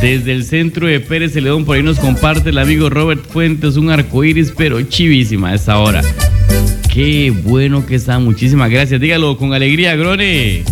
Desde el centro de Pérez Celedón, por ahí nos comparte el amigo Robert Fuentes, un arcoíris, pero chivísima a esta hora. Qué bueno que está, muchísimas gracias. Dígalo con alegría, Grone.